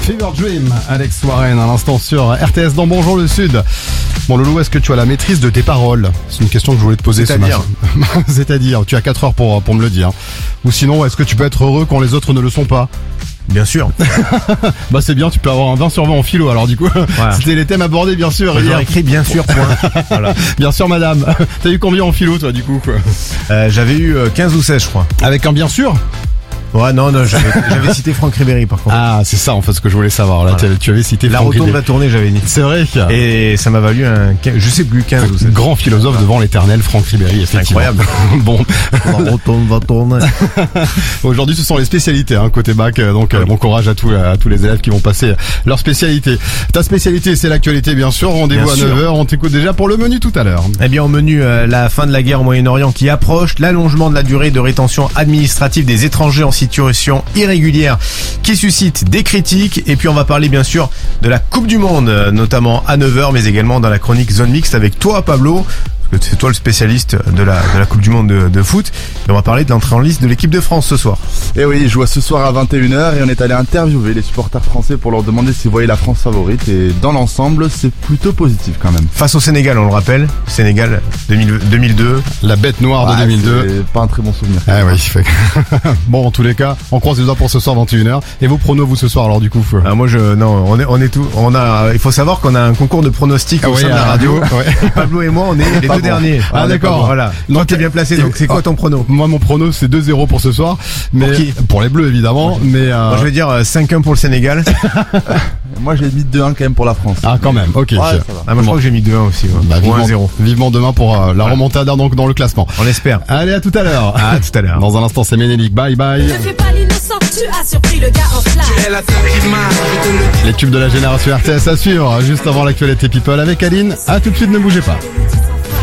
Fever Dream, Alex Warren, à l'instant sur RTS dans Bonjour le Sud. Bon Loulou, est-ce que tu as la maîtrise de tes paroles? C'est une question que je voulais te poser ce matin. C'est-à-dire, tu as 4 heures pour me le dire. Ou sinon, est-ce que tu peux être heureux quand les autres ne le sont pas? Bien sûr. Bah c'est bien, tu peux avoir un 20 sur 20 en philo alors du coup. Voilà. C'était les thèmes abordés bien sûr. J'ai écrit bien sûr point. Voilà. Bien sûr madame. T'as eu combien en philo toi du coup quoi? J'avais eu 15 ou 16 je crois. Avec un bien sûr? Ouais non j'avais cité Franck Ribéry par contre. Ah c'est ça en fait ce que je voulais savoir là. Voilà. Tu avais cité La Franck rotonde va tourner j'avais dit. C'est vrai. Et ça m'a valu un je sais plus 15 ou 16. Grand philosophe devant l'éternel Franck Ribéry effectivement. Incroyable. Bon. La rotonde va tourner. Aujourd'hui ce sont les spécialités côté bac donc bon courage à tous les élèves qui vont passer leur spécialité. Ta spécialité c'est l'actualité bien sûr. Rendez-vous bien à 9h. On t'écoute déjà pour le menu tout à l'heure. Eh bien au menu la fin de la guerre au Moyen-Orient qui approche, l'allongement de la durée de rétention administrative des étrangers en situation irrégulière qui suscite des critiques et puis on va parler bien sûr de la Coupe du Monde notamment à 9h mais également dans la chronique Zone Mixte avec toi Pablo. C'est toi le spécialiste de la Coupe du Monde de foot. Et on va parler de l'entrée en liste de l'équipe de France ce soir. Et oui, il joue ce soir à 21h et on est allé interviewer les supporters français pour leur demander s'ils voyaient la France favorite. Et dans l'ensemble, c'est plutôt positif quand même. Face au Sénégal, on le rappelle. Sénégal 2002. La bête noire de 2002. C'est pas un très bon souvenir. Ah oui. Bon, en tous les cas, on croise les doigts pour ce soir 21h. Et vos pronos vous ce soir alors du coup? Moi il faut savoir qu'on a un concours de pronostics au sein de la radio. Ouais. Pablo et moi, on est les deux derniers. Ah d'accord. Voilà. Toi t'es bien placé. Donc c'est quoi ton prono? Moi mon prono c'est 2-0 pour ce soir. Mais pour qui? Pour les Bleus évidemment. Okay. Mais moi je vais dire 5-1 pour le Sénégal. Moi j'ai mis 2-1 quand même pour la France. Ah quand même. Ok. Ouais, ça va. Ah, moi je crois que j'ai mis 2-1 aussi. Ouais. Bah, ou 1-0. Vivement demain pour la remontada donc dans le classement. On l'espère. Allez à tout à l'heure. À tout à l'heure. Dans un instant c'est Ménélique. Bye bye. Ne fais pas l'innocent, tu as surpris le gars en flash. Les tubes de la génération RTS à suivre juste avant l'actualité People avec Aline. À tout de suite, ne bougez pas.